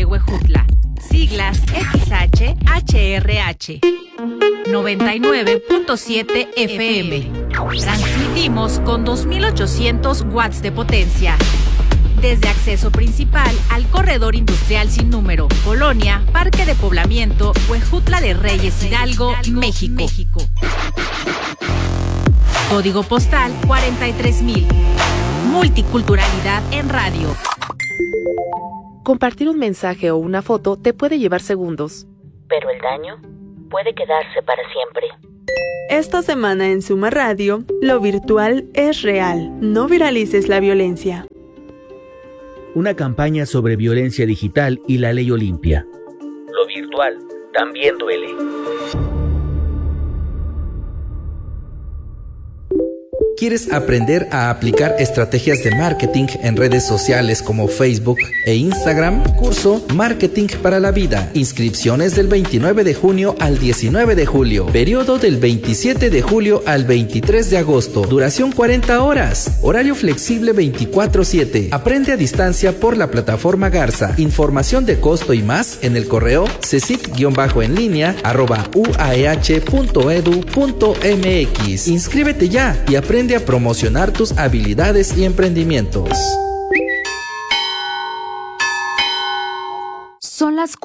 de Huejutla, siglas XHHRH. 99.7 FM. Transmitimos con 2.800 watts de potencia. Desde acceso principal al corredor industrial sin número, Colonia, Parque de Poblamiento, Huejutla de Reyes, Hidalgo, México. Código postal 43,000. Multiculturalidad en radio. Compartir un mensaje o una foto te puede llevar segundos, pero el daño puede quedarse para siempre. Esta semana en Suma Radio, lo virtual es real. No viralices la violencia. Una campaña sobre violencia digital y la ley Olimpia. Lo virtual también duele. ¿Quieres aprender a aplicar estrategias de marketing en redes sociales como Facebook e Instagram? Curso Marketing para la Vida. Inscripciones del 29 de junio al 19 de julio. Periodo del 27 de julio al 23 de agosto. Duración 40 horas. Horario flexible 24/7. Aprende a distancia por la plataforma Garza. Información de costo y más en el correo cecic-en-línea@uaeh.edu.mx. Inscríbete ya y aprende a promocionar tus habilidades y emprendimientos. Son las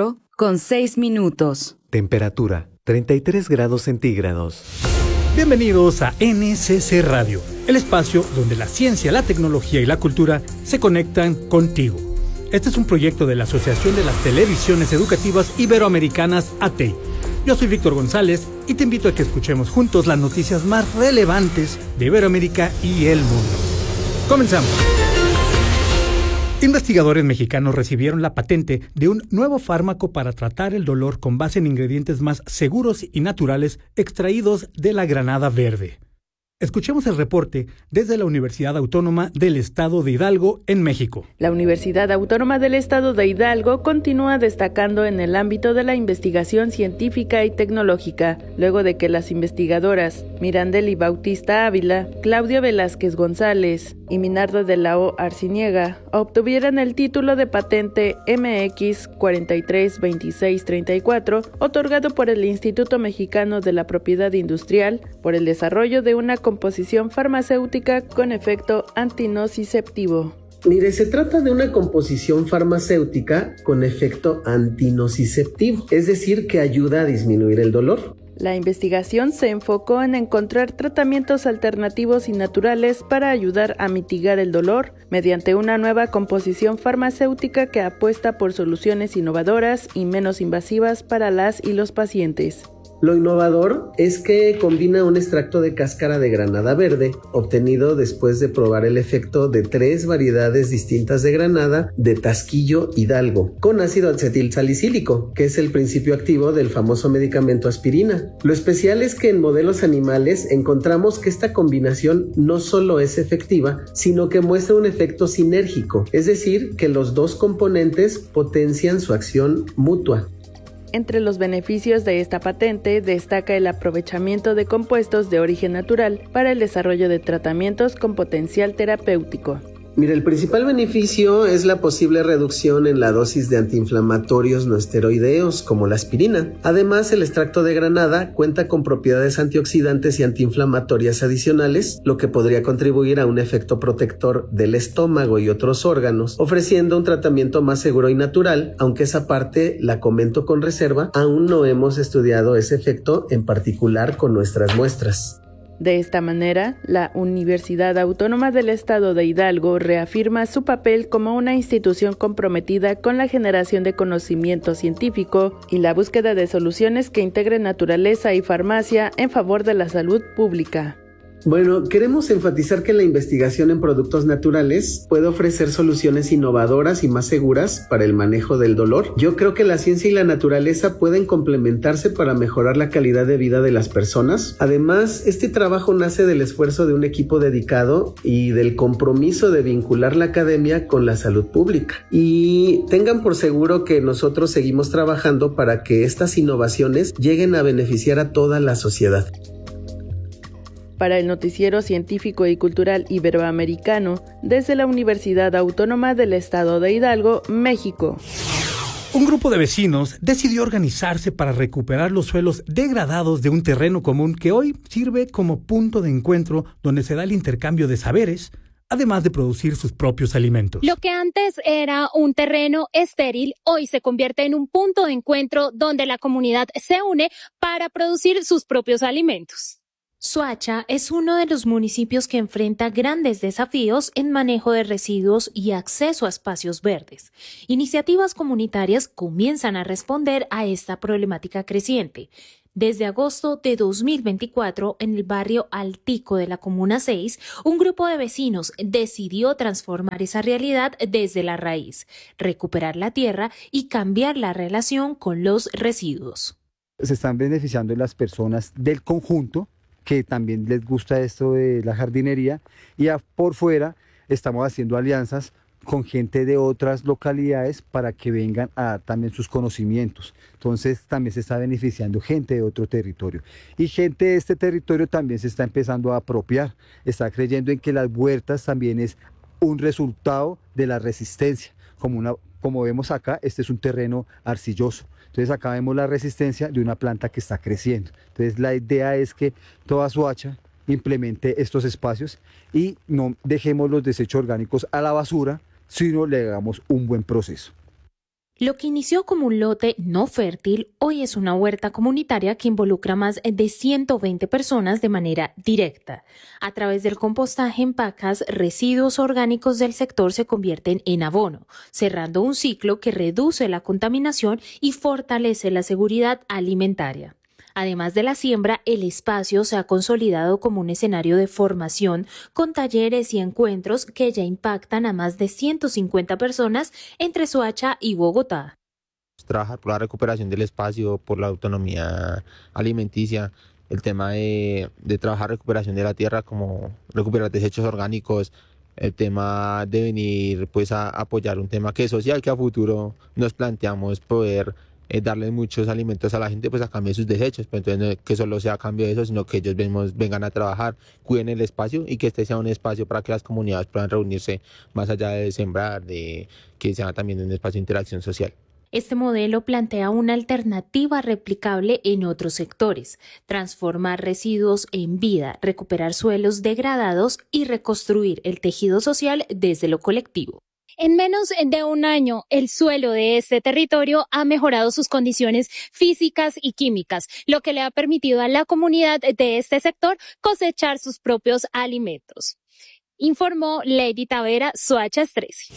4:06. Temperatura 33 grados centígrados. Bienvenidos a NCC Radio, el espacio donde la ciencia, la tecnología y la cultura se conectan contigo. Este es un proyecto de la Asociación de las Televisiones Educativas Iberoamericanas, ATEI. Yo soy Víctor González y te invito a que escuchemos juntos las noticias más relevantes de Iberoamérica y el mundo. Comenzamos. Investigadores mexicanos recibieron la patente de un nuevo fármaco para tratar el dolor con base en ingredientes más seguros y naturales extraídos de la granada verde. Escuchemos el reporte desde la Universidad Autónoma del Estado de Hidalgo, en México. La Universidad Autónoma del Estado de Hidalgo continúa destacando en el ámbito de la investigación científica y tecnológica, luego de que las investigadoras Mirandeli Bautista Ávila, Claudio Velázquez González y Minardo de la O Arciniega obtuvieran el título de patente MX 432634, otorgado por el Instituto Mexicano de la Propiedad Industrial por el desarrollo de una composición farmacéutica con efecto antinociceptivo. Mire, se trata de una composición farmacéutica con efecto antinociceptivo, es decir, que ayuda a disminuir el dolor. La investigación se enfocó en encontrar tratamientos alternativos y naturales para ayudar a mitigar el dolor mediante una nueva composición farmacéutica que apuesta por soluciones innovadoras y menos invasivas para las y los pacientes. Lo innovador es que combina un extracto de cáscara de granada verde, obtenido después de probar el efecto de 3 variedades distintas de granada de Tasquillo Hidalgo, con ácido acetilsalicílico, que es el principio activo del famoso medicamento aspirina. Lo especial es que en modelos animales encontramos que esta combinación no solo es efectiva, sino que muestra un efecto sinérgico, es decir, que los dos componentes potencian su acción mutua. Entre los beneficios de esta patente destaca el aprovechamiento de compuestos de origen natural para el desarrollo de tratamientos con potencial terapéutico. Mira, el principal beneficio es la posible reducción en la dosis de antiinflamatorios no esteroideos, como la aspirina. Además, el extracto de granada cuenta con propiedades antioxidantes y antiinflamatorias adicionales, lo que podría contribuir a un efecto protector del estómago y otros órganos, ofreciendo un tratamiento más seguro y natural, aunque esa parte la comento con reserva, aún no hemos estudiado ese efecto en particular con nuestras muestras. De esta manera, la Universidad Autónoma del Estado de Hidalgo reafirma su papel como una institución comprometida con la generación de conocimiento científico y la búsqueda de soluciones que integren naturaleza y farmacia en favor de la salud pública. Bueno, queremos enfatizar que la investigación en productos naturales puede ofrecer soluciones innovadoras y más seguras para el manejo del dolor. Yo creo que la ciencia y la naturaleza pueden complementarse para mejorar la calidad de vida de las personas. Además, este trabajo nace del esfuerzo de un equipo dedicado y del compromiso de vincular la academia con la salud pública. Y tengan por seguro que nosotros seguimos trabajando para que estas innovaciones lleguen a beneficiar a toda la sociedad. Para el Noticiero Científico y Cultural Iberoamericano, desde la Universidad Autónoma del Estado de Hidalgo, México. Un grupo de vecinos decidió organizarse para recuperar los suelos degradados de un terreno común que hoy sirve como punto de encuentro donde se da el intercambio de saberes, además de producir sus propios alimentos. Lo que antes era un terreno estéril, hoy se convierte en un punto de encuentro donde la comunidad se une para producir sus propios alimentos. Soacha es uno de los municipios que enfrenta grandes desafíos en manejo de residuos y acceso a espacios verdes. Iniciativas comunitarias comienzan a responder a esta problemática creciente. Desde agosto de 2024, en el barrio Altico de la Comuna 6, un grupo de vecinos decidió transformar esa realidad desde la raíz, recuperar la tierra y cambiar la relación con los residuos. Se están beneficiando las personas del conjunto, que también les gusta esto de la jardinería, y por fuera estamos haciendo alianzas con gente de otras localidades para que vengan a dar también sus conocimientos. Entonces también se está beneficiando gente de otro territorio. Y gente de este territorio también se está empezando a apropiar, está creyendo en que las huertas también es un resultado de la resistencia. Como vemos acá, este es un terreno arcilloso. Entonces acá vemos la resistencia de una planta que está creciendo. Entonces la idea es que toda Soacha implemente estos espacios y no dejemos los desechos orgánicos a la basura, sino le hagamos un buen proceso. Lo que inició como un lote no fértil, hoy es una huerta comunitaria que involucra más de 120 personas de manera directa. A través del compostaje en pacas, residuos orgánicos del sector se convierten en abono, cerrando un ciclo que reduce la contaminación y fortalece la seguridad alimentaria. Además de la siembra, el espacio se ha consolidado como un escenario de formación con talleres y encuentros que ya impactan a más de 150 personas entre Soacha y Bogotá. Trabajar por la recuperación del espacio, por la autonomía alimenticia, el tema de trabajar recuperación de la tierra, como recuperar desechos orgánicos, el tema de venir pues a apoyar un tema que es social, que a futuro nos planteamos poder darle muchos alimentos a la gente pues a cambio de sus desechos, pero entonces no que solo sea a cambio de eso, sino que ellos vengan a trabajar, cuiden el espacio y que este sea un espacio para que las comunidades puedan reunirse más allá de sembrar, de que sea también un espacio de interacción social. Este modelo plantea una alternativa replicable en otros sectores, transformar residuos en vida, recuperar suelos degradados y reconstruir el tejido social desde lo colectivo. En menos de un año, el suelo de este territorio ha mejorado sus condiciones físicas y químicas, lo que le ha permitido a la comunidad de este sector cosechar sus propios alimentos. Informó Lady Tavera, Soacha 13.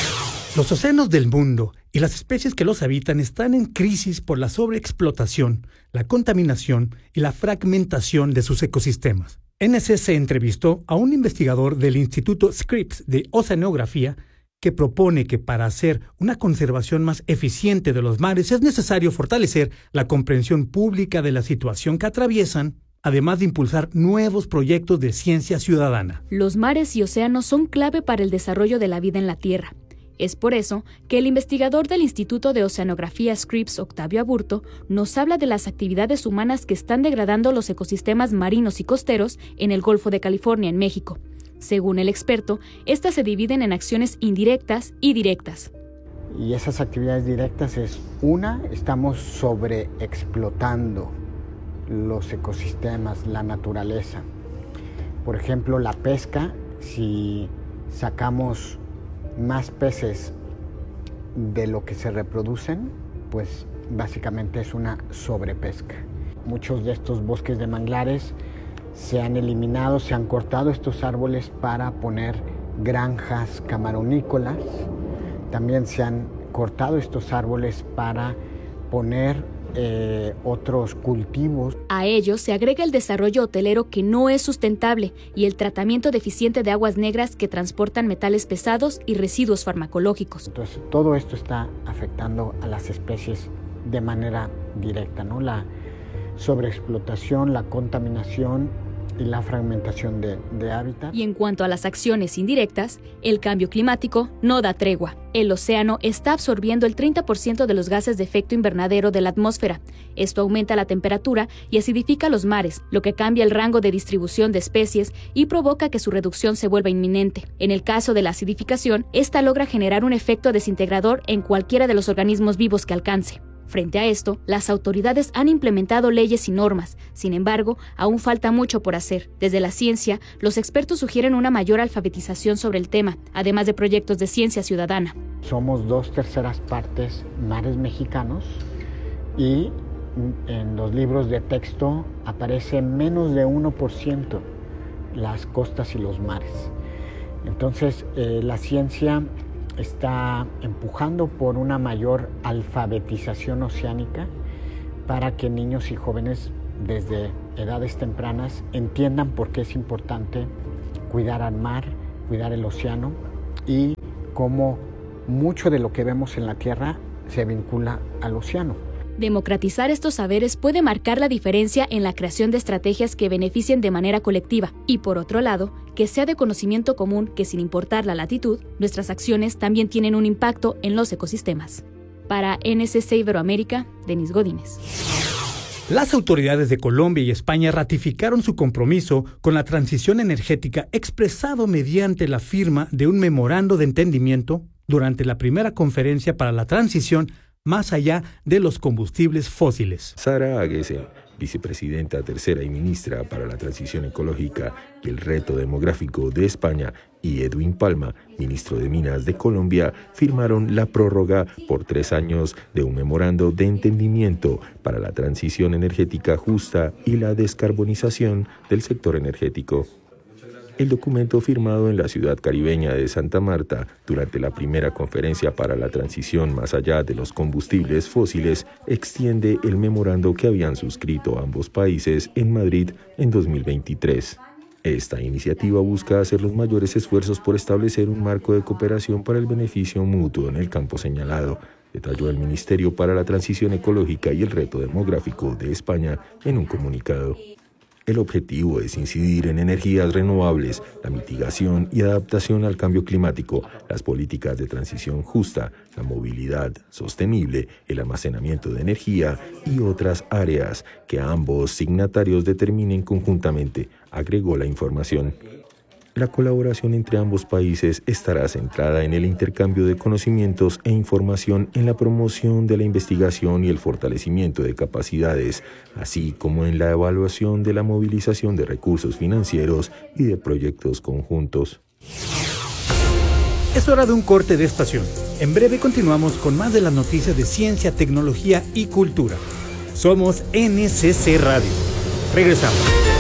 Los océanos del mundo y las especies que los habitan están en crisis por la sobreexplotación, la contaminación y la fragmentación de sus ecosistemas. NSC entrevistó a un investigador del Instituto Scripps de Oceanografía que propone que para hacer una conservación más eficiente de los mares es necesario fortalecer la comprensión pública de la situación que atraviesan, además de impulsar nuevos proyectos de ciencia ciudadana. Los mares y océanos son clave para el desarrollo de la vida en la Tierra. Es por eso que el investigador del Instituto de Oceanografía Scripps, Octavio Aburto, nos habla de las actividades humanas que están degradando los ecosistemas marinos y costeros en el Golfo de California, en México. Según el experto, estas se dividen en acciones indirectas y directas. Y esas actividades directas es una, estamos sobreexplotando los ecosistemas, la naturaleza. Por ejemplo, la pesca, si sacamos más peces de lo que se reproducen, pues básicamente es una sobrepesca. Muchos de estos bosques de manglares se han eliminado, se han cortado estos árboles para poner granjas camaronícolas. También se han cortado estos árboles para poner otros cultivos. A ello se agrega el desarrollo hotelero que no es sustentable y el tratamiento deficiente de aguas negras que transportan metales pesados y residuos farmacológicos. Entonces, todo esto está afectando a las especies de manera directa, ¿no? La sobreexplotación, la contaminación y la fragmentación de hábitat. Y en cuanto a las acciones indirectas, el cambio climático no da tregua. El océano está absorbiendo el 30% de los gases de efecto invernadero de la atmósfera. Esto aumenta la temperatura y acidifica los mares, lo que cambia el rango de distribución de especies y provoca que su reducción se vuelva inminente. En el caso de la acidificación, esta logra generar un efecto desintegrador en cualquiera de los organismos vivos que alcance. Frente a esto, las autoridades han implementado leyes y normas. Sin embargo, aún falta mucho por hacer. Desde la ciencia, los expertos sugieren una mayor alfabetización sobre el tema, además de proyectos de ciencia ciudadana. Somos 2/3 partes mares mexicanos y en los libros de texto aparece menos de 1% las costas y los mares. Entonces, la ciencia está empujando por una mayor alfabetización oceánica para que niños y jóvenes desde edades tempranas entiendan por qué es importante cuidar al mar, cuidar el océano y cómo mucho de lo que vemos en la Tierra se vincula al océano. Democratizar estos saberes puede marcar la diferencia en la creación de estrategias que beneficien de manera colectiva y, por otro lado, que sea de conocimiento común que, sin importar la latitud, nuestras acciones también tienen un impacto en los ecosistemas. Para NSC Iberoamérica, Denis Godínez. Las autoridades de Colombia y España ratificaron su compromiso con la transición energética expresado mediante la firma de un memorando de entendimiento durante la primera conferencia para la transición más allá de los combustibles fósiles. Sara Aguesen, vicepresidenta tercera y ministra para la transición ecológica y el reto demográfico de España, y Edwin Palma, ministro de Minas de Colombia, firmaron la prórroga por 3 años de un memorando de entendimiento para la transición energética justa y la descarbonización del sector energético. El documento firmado en la ciudad caribeña de Santa Marta durante la primera conferencia para la transición más allá de los combustibles fósiles extiende el memorando que habían suscrito ambos países en Madrid en 2023. Esta iniciativa busca hacer los mayores esfuerzos por establecer un marco de cooperación para el beneficio mutuo en el campo señalado, detalló el Ministerio para la Transición Ecológica y el Reto Demográfico de España en un comunicado. El objetivo es incidir en energías renovables, la mitigación y adaptación al cambio climático, las políticas de transición justa, la movilidad sostenible, el almacenamiento de energía y otras áreas que ambos signatarios determinen conjuntamente, agregó la información. La colaboración entre ambos países estará centrada en el intercambio de conocimientos e información en la promoción de la investigación y el fortalecimiento de capacidades, así como en la evaluación de la movilización de recursos financieros y de proyectos conjuntos. Es hora de un corte de estación. En breve continuamos con más de las noticias de ciencia, tecnología y cultura. Somos NSC Radio. Regresamos.